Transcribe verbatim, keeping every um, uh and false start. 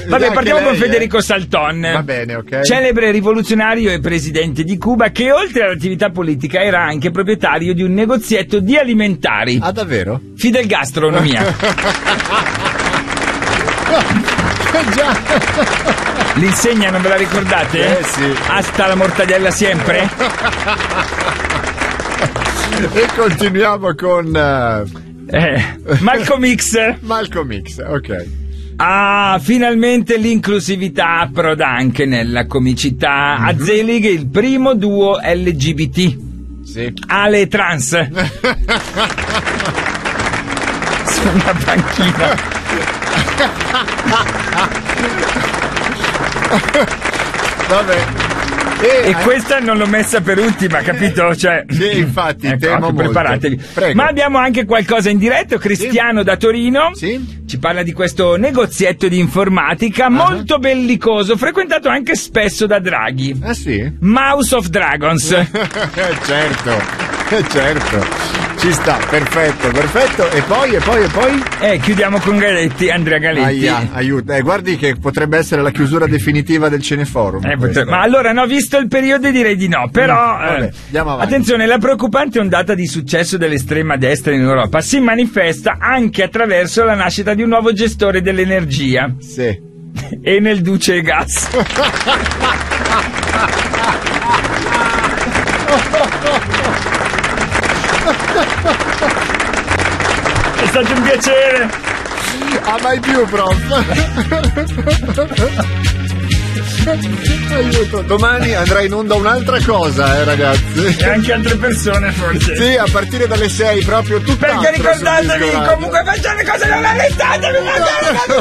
Vabbè, Anche partiamo lei, con eh. Federico Salton. Va bene, ok. Celebre rivoluzionario e presidente di Cuba che oltre all'attività politica era anche proprietario di un negozietto di alimentari. Ah, davvero? Fidel Gastronomia. Già. L'insegna non ve la ricordate? Eh sì. Hasta la mortadella sempre? E continuiamo con uh, Eh, Malcolm X. Malcolm X, ok. Ah, finalmente l'inclusività approda anche nella comicità. Mm-hmm. A Zelig il primo duo L G B T. Sì. Ale trans. Su una panchina. Vabbè. E eh, questa non l'ho messa per ultima, capito? Cioè, Sì, infatti, ecco, temo ecco, molto. preparatevi. Prego. Ma abbiamo anche qualcosa in diretto. Cristiano Sì. da Torino Sì? ci parla di questo negozietto di informatica molto bellicoso, frequentato anche spesso da Draghi. Ah sì? Mouse of Dragons. certo, eh, certo. Ci sta, perfetto, perfetto. E poi, e poi, e poi? Eh, chiudiamo con Galetti, Andrea Galetti. Aia, aiuto. Eh, guardi che potrebbe essere la chiusura definitiva del Cineforum. Eh, questa. potre- ma allora no, visto il periodo direi di no, però Mm, vabbè, eh, andiamo avanti. attenzione, la preoccupante ondata di successo dell'estrema destra in Europa si manifesta anche attraverso la nascita di un nuovo gestore dell'energia, Sì. Enel Duce e Gas. È stato un piacere. Ah, mai più, prof. Aiuto. Domani andrà in onda un'altra cosa, eh, ragazzi. E anche altre persone forse. Sì, a partire dalle sei proprio tutt'altro. Perché su ricordatevi, Disco Radio. comunque facciate cose non arrestatevi,